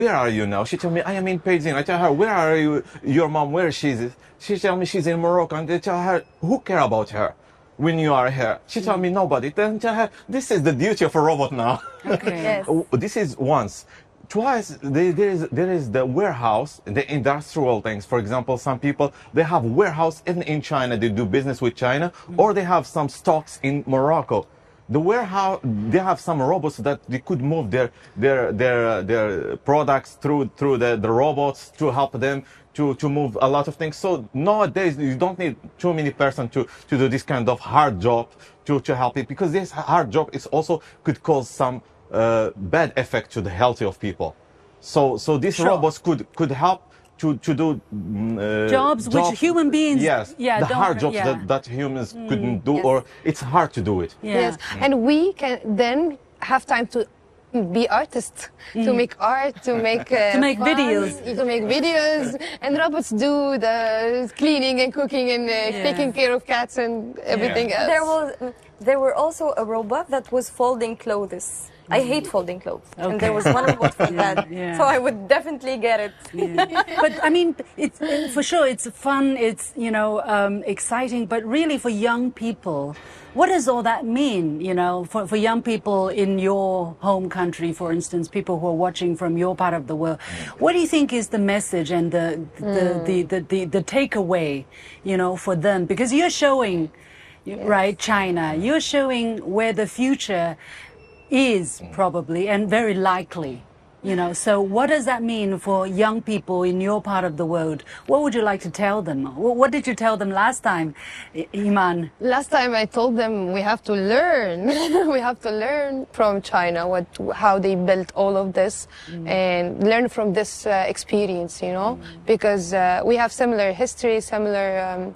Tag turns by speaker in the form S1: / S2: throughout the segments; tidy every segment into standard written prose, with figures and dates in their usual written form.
S1: where are you now? She told me, I am in Beijing. I tell her, where are you? Your mom, where she is? She tell me she's in Morocco. And they tell her, who care about her when you are here? She tell me, nobody. Then tell her, this is the duty of a robot now.
S2: Okay. Yes.
S1: This is once. Twice, there is the warehouse, the industrial things. For example, some people, they have warehouse even in China. They do business with China, or they have some stocks in Morocco. The warehouse, they have some robots that they could move their products through the robots to help them to move a lot of things. So nowadays you don't need too many persons to do this kind of hard job to help it, because this hard job is also could cause some bad effect to the health of people. So these robots could help to do
S3: jobs which human beings,
S1: the hard jobs that humans couldn't do, or it's hard to do it.
S2: Yes, and we can then have time to be artists, to make art, to make videos, and robots do the cleaning and cooking and taking care of cats and everything else.
S4: There were also a robot that was folding clothes. I hate folding clothes, and there was one robot for that, so I would definitely get it.
S3: But I mean, it's for sure it's fun, it's exciting, but really for young people, what does all that mean? You know, for young people in your home country, for instance, people who are watching from your part of the world, what do you think is the message and the takeaway, you know, for them? Because you're showing, right, China, you're showing where the future is probably and very likely, you know. So what does that mean for young people in your part of the world? What would you like to tell them? What did you tell them last time, Iman?
S2: Last time I told them we have to learn. We have to learn from China how they built all of this and learn from this experience, you know, because we have similar history, similar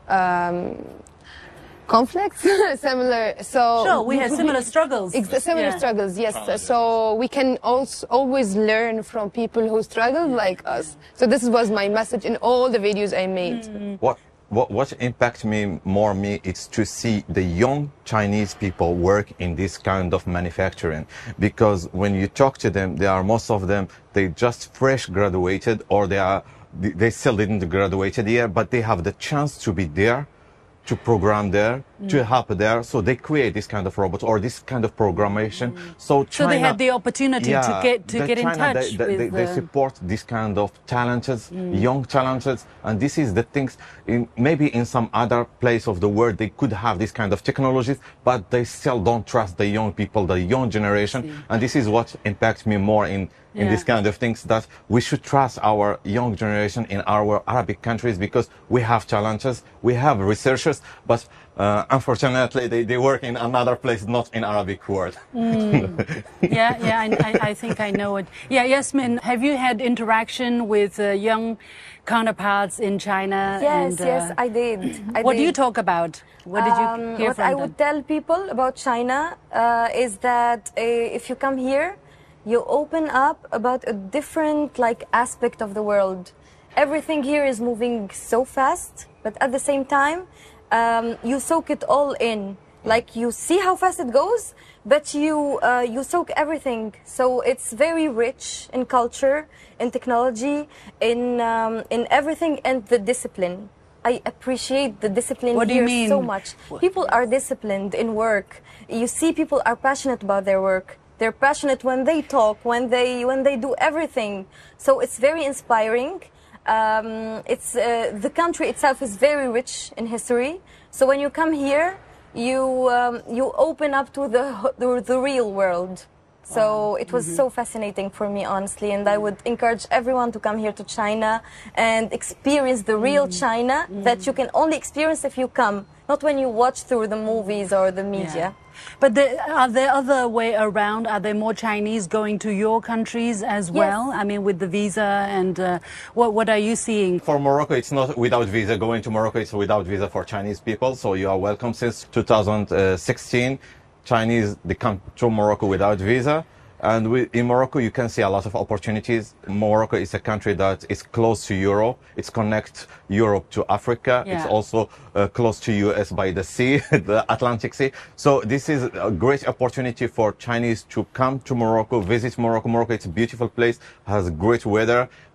S2: conflicts, similar. So
S3: sure, we have similar struggles.
S2: Similar struggles, yes. So we can also always learn from people who struggle like us. So this was my message in all the videos I made.
S1: What impacts me is to see the young Chinese people work in this kind of manufacturing, because when you talk to them, most of them they just fresh graduated, or they still didn't graduated yet, but they have the chance to be there, to program there, to help there, so they create this kind of robots or this kind of programmation. So China,
S3: they had the opportunity to get in touch with.
S1: They support this kind of challenges, young challenges, and this is the things. Maybe in some other place of the world they could have this kind of technologies, but they still don't trust the young people, the young generation, and this is what impacts me more in this kind of things, that we should trust our young generation in our Arabic countries, because we have challenges, we have researchers, but unfortunately they work in another place, not in Arabic world.
S3: I think I know it. Yeah, Yasmin, have you had interaction with young counterparts in China?
S4: Yes, yes, I did.
S3: What do you talk about? What did you hear
S4: what
S3: from
S4: I
S3: them?
S4: would tell people about China is that if you come here, you open up about a different aspect of the world. Everything here is moving so fast, but at the same time, you soak it all in. Like, you see how fast it goes, but you soak everything. So it's very rich in culture, in technology, in everything, and the discipline. I appreciate the discipline here so much. People are disciplined in work. You see people are passionate about their work. They're passionate when they talk, when they do everything. So it's very inspiring. The country itself is very rich in history. So when you come here, you open up to the real world. So it was so fascinating for me, honestly, and I would encourage everyone to come here to China and experience the real China that you can only experience if you come, not when you watch through the movies or the media.
S3: But are there other way around? Are there more Chinese going to your countries as well? I mean, with the visa, and what are you seeing?
S1: For Morocco, it's not without visa. Going to Morocco, it's without visa for Chinese people. So you are welcome. Since 2016, Chinese, they come to Morocco without visa. And in Morocco, you can see a lot of opportunities. Morocco is a country that is close to Europe. It connects Europe to Africa.
S3: Yeah.
S1: It's also close to US by the sea, the Atlantic Sea. So this is a great opportunity for Chinese to come to Morocco, visit Morocco. Morocco, it's a beautiful place, has great weather.